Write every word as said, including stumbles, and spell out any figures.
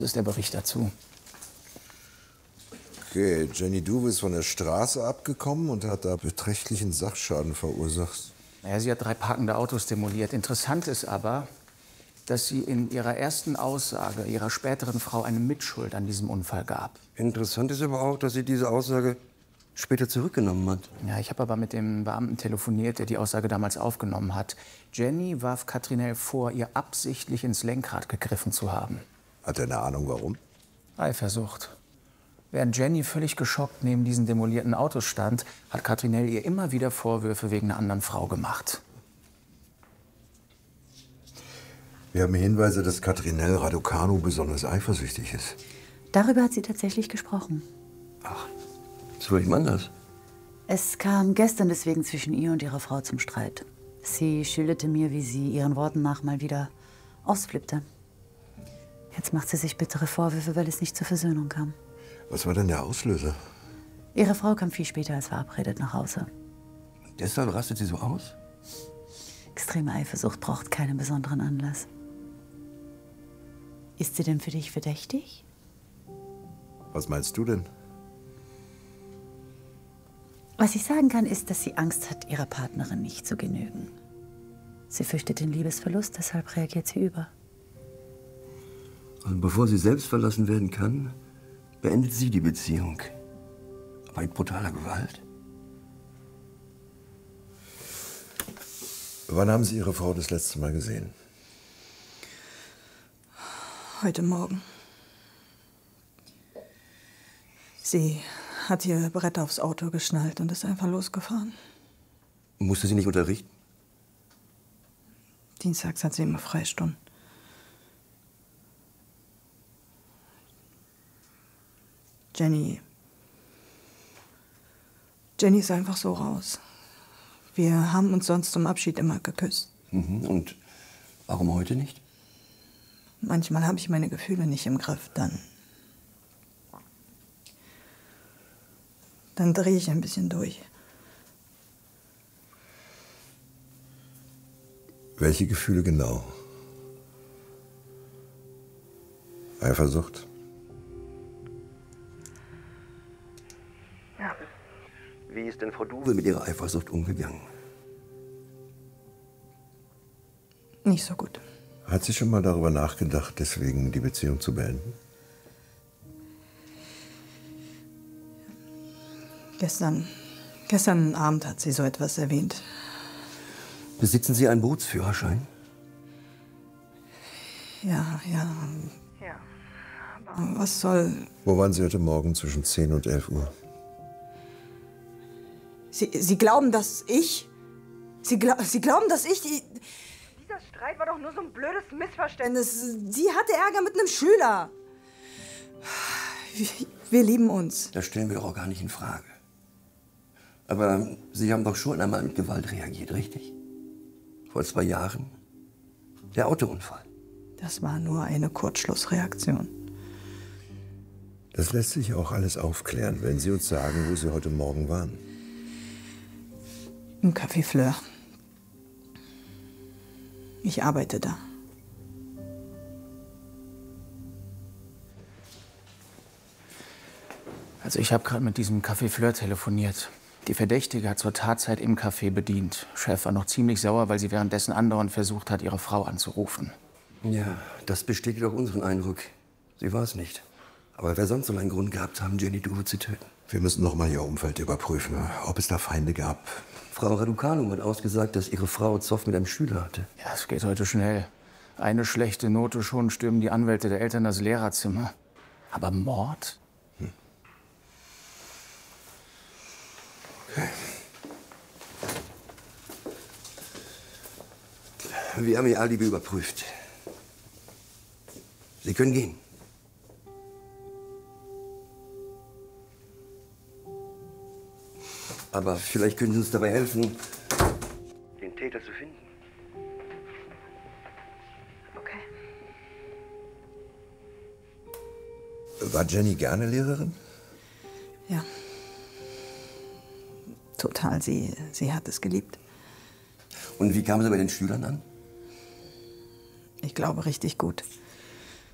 Das ist der Bericht dazu. Okay, Jenny Duwe ist von der Straße abgekommen und hat da beträchtlichen Sachschaden verursacht. Naja, sie hat drei parkende Autos demoliert. Interessant ist aber, dass sie in ihrer ersten Aussage ihrer späteren Frau eine Mitschuld an diesem Unfall gab. Interessant ist aber auch, dass sie diese Aussage später zurückgenommen hat. Ja, ich habe aber mit dem Beamten telefoniert, der die Aussage damals aufgenommen hat. Jenny warf Katrinell vor, ihr absichtlich ins Lenkrad gegriffen zu haben. Hat er eine Ahnung, warum? Eifersucht. Während Jenny völlig geschockt neben diesen demolierten Autos stand, hat Katrinell ihr immer wieder Vorwürfe wegen einer anderen Frau gemacht. Wir haben Hinweise, dass Katrinell Raducanu besonders eifersüchtig ist. Darüber hat sie tatsächlich gesprochen. Ach, so ihm anders. Es kam gestern deswegen zwischen ihr und ihrer Frau zum Streit. Sie schilderte mir, wie sie ihren Worten nach mal wieder ausflippte. Jetzt macht sie sich bittere Vorwürfe, weil es nicht zur Versöhnung kam. Was war denn der Auslöser? Ihre Frau kam viel später als verabredet nach Hause. Und deshalb rastet sie so aus? Extreme Eifersucht braucht keinen besonderen Anlass. Ist sie denn für dich verdächtig? Was meinst du denn? Was ich sagen kann, ist, dass sie Angst hat, ihrer Partnerin nicht zu genügen. Sie fürchtet den Liebesverlust, deshalb reagiert sie über. Also bevor sie selbst verlassen werden kann, beendet sie die Beziehung. Aber mit brutaler Gewalt. Wann haben Sie Ihre Frau das letzte Mal gesehen? Heute Morgen. Sie hat ihr Brett aufs Auto geschnallt und ist einfach losgefahren. Musste sie nicht unterrichten? Dienstags hat sie immer Freistunden. Jenny. Jenny ist einfach so raus. Wir haben uns sonst zum Abschied immer geküsst. Mhm. Und warum heute nicht? Manchmal habe ich meine Gefühle nicht im Griff. Dann, dann drehe ich ein bisschen durch. Welche Gefühle genau? Eifersucht? Ja. Wie ist denn Frau Duwe mit ihrer Eifersucht umgegangen? Nicht so gut. Hat sie schon mal darüber nachgedacht, deswegen die Beziehung zu beenden? Gestern, gestern Abend hat sie so etwas erwähnt. Besitzen Sie einen Bootsführerschein? Ja, ja. Ja. Aber was soll... Wo waren Sie heute Morgen zwischen zehn und elf Uhr? Sie, Sie glauben, dass ich... Sie, gla Sie glauben, dass ich die... Dieser Streit war doch nur so ein blödes Missverständnis. Sie hatte Ärger mit einem Schüler. Wir, wir lieben uns. Das stellen wir auch gar nicht in Frage. Aber Sie haben doch schon einmal mit Gewalt reagiert, richtig? Vor zwei Jahren. Der Autounfall. Das war nur eine Kurzschlussreaktion. Das lässt sich auch alles aufklären, wenn Sie uns sagen, wo Sie heute Morgen waren. Im Café Fleur. Ich arbeite da. Also ich habe gerade mit diesem Café Fleur telefoniert. Die Verdächtige hat zur Tatzeit im Café bedient. Chef war noch ziemlich sauer, weil sie währenddessen andauernd versucht hat, ihre Frau anzurufen. Ja, das bestätigt auch unseren Eindruck. Sie war es nicht. Aber wer sonst soll einen Grund gehabt haben, Jenny Duwe zu töten? Wir müssen noch mal Ihr Umfeld überprüfen, ob es da Feinde gab. Frau Raducanu hat ausgesagt, dass ihre Frau Zoff mit einem Schüler hatte. Ja, es geht heute schnell. Eine schlechte Note schon stürmen die Anwälte der Eltern das Lehrerzimmer. Aber Mord? Hm. Okay. Wir haben Ihr Alibi überprüft. Sie können gehen. Aber vielleicht können Sie uns dabei helfen, den Täter zu finden. Okay. War Jenny gerne Lehrerin? Ja. Total. Sie, sie hat es geliebt. Und wie kam sie bei den Schülern an? Ich glaube, richtig gut.